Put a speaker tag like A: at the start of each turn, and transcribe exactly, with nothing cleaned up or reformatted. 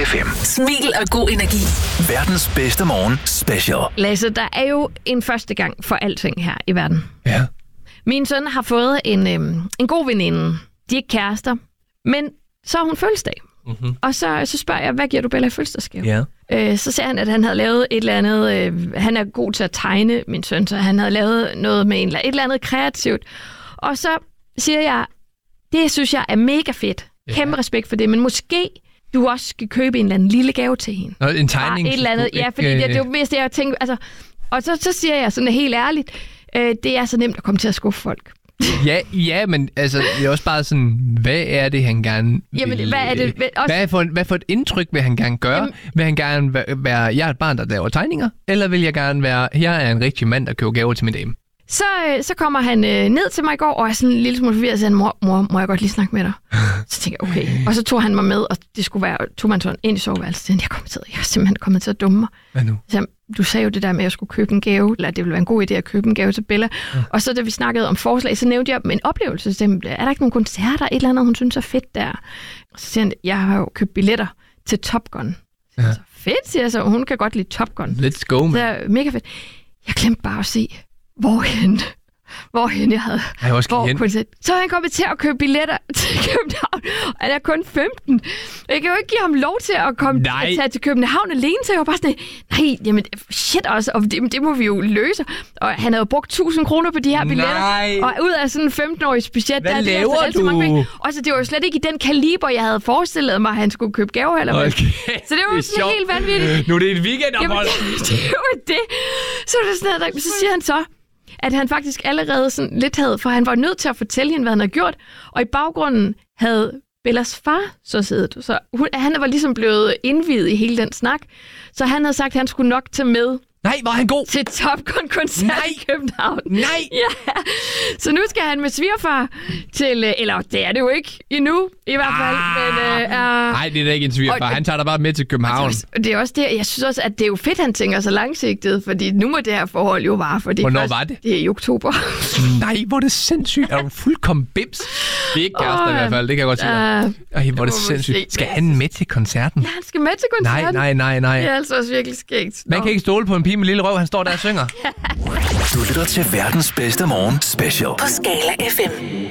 A: F M.
B: Smil og god energi.
A: Verdens bedste morgen special.
C: Lasse, der er jo en første gang for alting her i verden.
D: Ja.
C: Min søn har fået en, øhm, en god veninde. De er ikke kærester, men så har hun fødselsdag. Mm-hmm. Og så, så spørger jeg, hvad giver du Bella i fødselsdagsgave?
D: Ja.
C: Øh, så siger han, at han havde lavet et eller andet... Øh, han er god til at tegne, min søn, så han havde lavet noget med en, et eller andet kreativt. Og så siger jeg, det synes jeg er mega fedt. Ja. Kæmpe respekt for det, men måske du også skal købe en eller anden lille gave til hende.
D: Nå, en tegning?
C: Et eller andet, ja, fordi det, det er jo mest det, jeg tænker... Altså, og så, så siger jeg sådan helt ærligt, øh, det er så nemt at komme til at skuffe folk.
D: Ja, ja, men altså, det er også bare sådan, hvad er det, han gerne vil...
C: Jamen, hvad er det? Også...
D: Hvad, for, hvad for et indtryk vil han gerne gøre? Jamen... Vil han gerne være, jeg er et barn, der laver tegninger? Eller vil jeg gerne være, jeg er en rigtig mand, der køber gaver til min dame?
C: Så, så kommer han øh, ned til mig i går, og er sådan en lille smule forvirret, og siger, mor, mor, må jeg godt lige snakke med dig? Så tænker jeg, okay. Og så tog han mig med, og det skulle være, tog man sådan ind i soveværelset. Jeg, kom til, jeg er simpelthen kommet til at dumme mig.
D: Hvad nu?
C: Så, du sagde jo det der med, at jeg skulle købe en gave, eller det ville være en god idé at købe en gave til Bella. Ja. Og så da vi snakkede om forslag, så nævnte jeg en oplevelse. Så er der ikke nogen koncerter, et eller andet, hun synes er fedt der? Og så siger han, jeg har jo købt billetter til Top Gun. Ja. Så fedt, siger jeg så. Hun kan godt lide Top Gun.
D: Let's go, man.
C: Så er mega fedt. Jeg glemte bare at se, hvorhen... Hvorhen jeg havde...
D: Ej, hvor skal
C: hvor
D: hen?
C: kunne jeg, så havde han kommet til at købe billetter til København, og han er kun femten. Jeg kan jo ikke give ham lov til at komme til, tage til København alene, så jeg var bare sådan, nej, jamen shit også, og det, det må vi jo løse. Og han havde brugt tusind kroner på de her billetter,
D: nej.
C: Og ud af sådan en femten-års budget,
D: hvad
C: der
D: laver
C: det altså
D: du?
C: Mange penge. Og så det var jo slet ikke i den kaliber, jeg havde forestillet mig, at han skulle købe gaver eller
D: okay.
C: Så det var jo sådan helt vanvittigt.
D: Nu er det et weekendophold.
C: Jamen, det, det var det. Så var det sådan noget, så siger han så, at han faktisk allerede sådan lidt havde, for han var nødt til at fortælle hende, hvad han havde gjort, og i baggrunden havde Bellas far så siddet. Så hun, han var ligesom blevet indviet i hele den snak, så han havde sagt, at han skulle nok tage med.
D: Nej, var han god?
C: Til Top Gun-koncert i København.
D: Nej!
C: Ja. Så nu skal han med svigerfar til... Eller det er det jo ikke endnu, i hvert fald.
D: Ah,
C: men, uh,
D: nej, det er da ikke en svigerfar. Han tager dig bare med til København.
C: Det er også det, jeg synes også, at det er jo fedt, han tænker så langsigtet, fordi nu må det her forhold jo vare. Fordi
D: hvornår
C: først,
D: var det?
C: Det er i oktober.
D: Nej, hvor er det sindssygt. Er du fuldkommen bims? Det er ikke kærester oh, i hvert fald, det kan jeg godt sige dig. Ej, hvor er det sindssygt. Skal han med til koncerten?
C: Ja, han skal med til koncerten.
D: Nej, nej, nej, nej.
C: Det er altså også virkelig skægt.
D: Man kan ikke stole på en pige med lille røv, han står der og synger.
A: Du lytter til verdens bedste morgen special.
B: På Skala F M.